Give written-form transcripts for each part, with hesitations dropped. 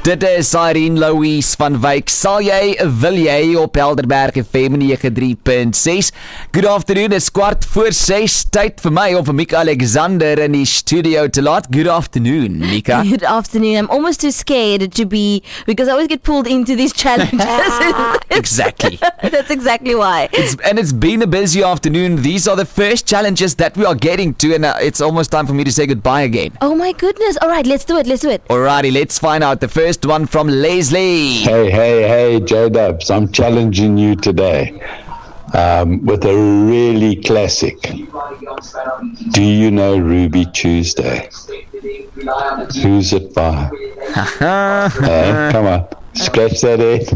Dit is Irene Louise van Wyk. Wil jy op Helderberg FM 93.6? Good afternoon, it's 6:15. Tyd vir my of vir Mika Alexander in die studio te laat. Good afternoon, Mika. Good afternoon. I'm almost too scared to be, because I always get pulled into these challenges. Exactly. That's exactly why. It's been a busy afternoon. These are the first challenges that we are getting to, and it's almost time for me to say goodbye again. Oh my goodness. All right, let's do it. Alrighty, let's find out. The first one from Leslie. Hey, J-Dubs, I'm challenging you today with a really classic. Do you know Ruby Tuesday? Who's it by? Hey, come on, scratch that head.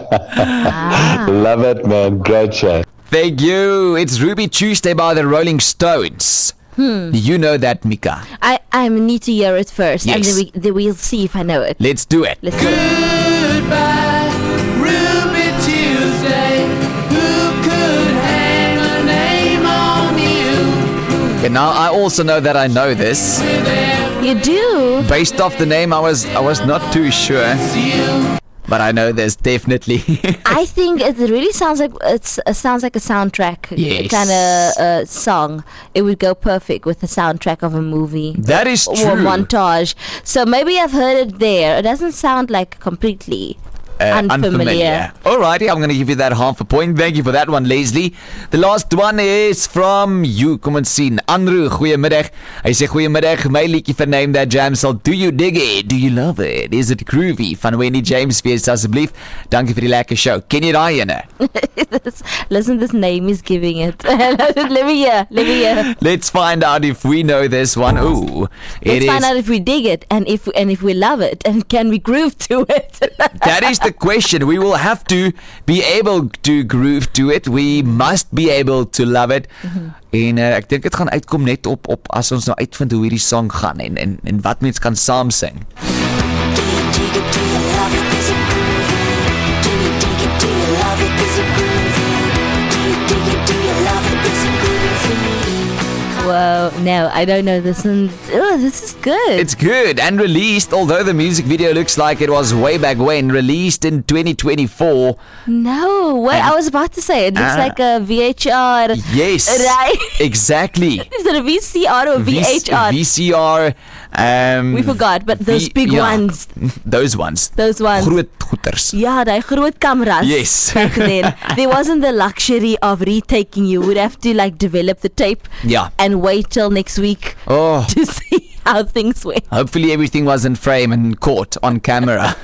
Love it, man. Great show. Thank you. It's Ruby Tuesday by the Rolling Stones. You know that, Mika? I need to hear it first, Yes. and then we'll see if I know it. Let's do it. Goodbye, Ruby Tuesday. Who could hang a name on you? Okay, now I also know that I know this. You do? Based off the name, I was not too sure, but I know this definitely. I think it really sounds like sounds like a soundtrack Yes. kind of song. It would go perfect with the soundtrack of a movie. That is Or true. montage. So maybe I've heard it there. It doesn't sound like completely unfamiliar. Alrighty, I'm going to give you that half a point. Thank you for that one, Leslie. The last one is from you. Kom ons sien. Andrew, goeiemiddag. Hy sê goeiemiddag. My liedjie verneem dat jam sal. Do you dig it? Do you love it? Is it groovy? Van Wendy James wees asseblief. Dankie vir die lekker show. Ken jy daai ene? Listen, this name is giving it. Let me hear. Let's find out if we know this one. Ooh. Let's find out if we dig it and if we love it, and can we groove to it. That is the question. We will have to be able to groove to it. We must be able to love it. En ek dink dit gaan uitkom net op as ons nou uitvind hoe hierdie song gaan en wat mens kan saam sing. Whoa, no, I don't know this one. Oh, this is good. It's good and released, although the music video looks like it was way back when, released in 2024. No, what I was about to say, it looks like a VHR. Yes. Right? Exactly. Is it a VCR or VHR? VCR. We forgot, but those big ones. Those ones. Groot goeters. Yeah, die groot cameras. Yes. Back then. There wasn't the luxury of retaking. You would have to develop the tape. Yeah. And wait till next week Oh. to see how things went. Hopefully everything was in frame and caught on camera.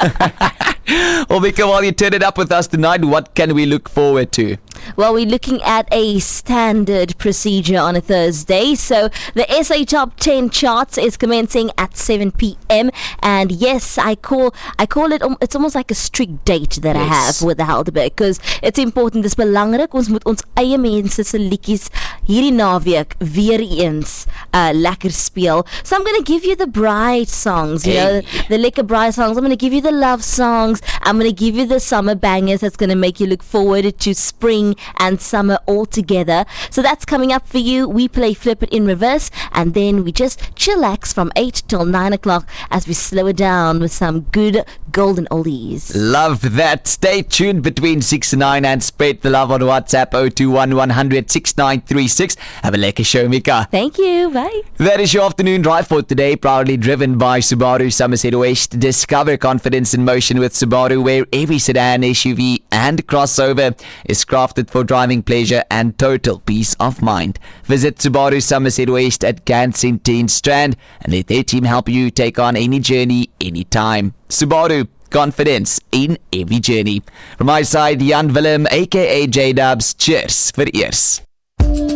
Well, Mika, while you turn it up with us tonight, what can we look forward to? Well, we're looking at a standard procedure on a Thursday. So the SA Top 10 charts is commencing at 7 p.m. And yes, I call it, it's almost like a strict date that I have with the Helderberg, because it's important. Dis belangrik. Ons moet ons eie mense se liedjies hierdie naweek weer eens lekker speel. So I'm going to give you the bride songs, you know, the lekker bride songs. I'm going to give you the love songs. I'm going to give you the summer bangers that's going to make you look forward to spring and summer all together. So that's coming up for you. We play Flip It in reverse, and then we just chillax from 8 till 9 o'clock as we slow it down with some good golden oldies. Love that. Stay tuned between 6 and 9 and spread the love on WhatsApp 021 100 6936. Have a lekker show, Mika. Thank you. Bye. That is your afternoon drive for today, proudly driven by Subaru Somerset West. Discover confidence in motion with Subaru, where every sedan, SUV and crossover is crafted for driving pleasure and total peace of mind. Visit Subaru Somerset West at Kensington Strand and let their team help you take on any journey, anytime. Subaru, confidence in every journey. From my side, Jan Willem, aka J-Dubs. Cheers vir eers.